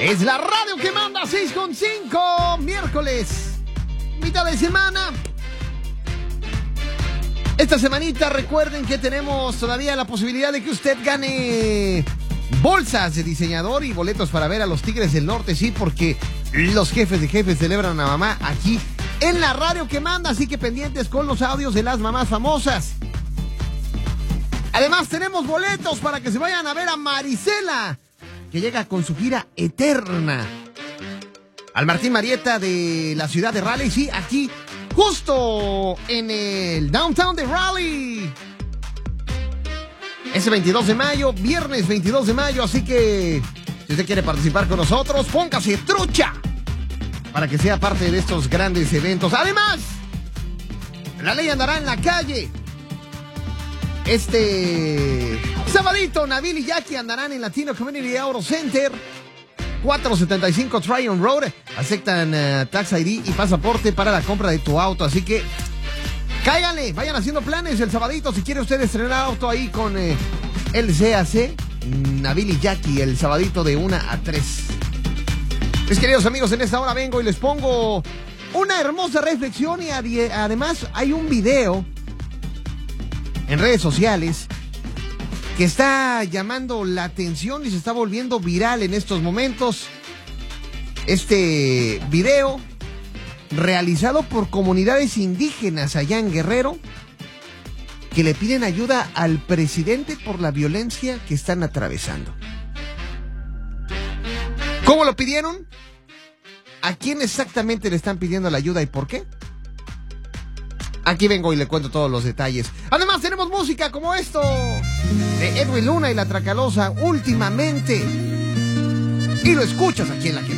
Es la radio que manda 6.5, miércoles, mitad de semana. Esta semanita recuerden que tenemos todavía la posibilidad de que usted gane bolsas de diseñador y boletos para ver a los Tigres del Norte, sí, porque los jefes de jefes celebran a mamá aquí en la radio que manda, así que pendientes con los audios de las mamás famosas. Además tenemos boletos para que se vayan a ver a Marisela, que llega con su gira eterna al Martín Marietta de la ciudad de Raleigh, sí, aquí justo en el downtown de Raleigh. Ese 22 de mayo, viernes 22 de mayo, así que si usted quiere participar con nosotros, póngase trucha para que sea parte de estos grandes eventos. Además, la ley andará en la calle. Este sabadito, Nabil y Jackie andarán en Latino Community Auto Center, 475 Tryon Road. Aceptan Tax ID y pasaporte para la compra de tu auto, así que cáiganle, vayan haciendo planes el sabadito. Si quiere usted estrenar auto ahí con el CAC, Nabil y Jackie, el sabadito de 1 a 3. Mis queridos amigos, en esta hora vengo y les pongo una hermosa reflexión y además hay un video en redes sociales que está llamando la atención y se está volviendo viral en estos momentos. Este video realizado por comunidades indígenas allá en Guerrero, que le piden ayuda al presidente por la violencia que están atravesando. ¿Cómo lo pidieron? ¿A quién exactamente le están pidiendo la ayuda y por qué? Aquí vengo y le cuento todos los detalles. Además tenemos música como esto de Edwin Luna y La Tracalosa, Últimamente. Y lo escuchas aquí en La Que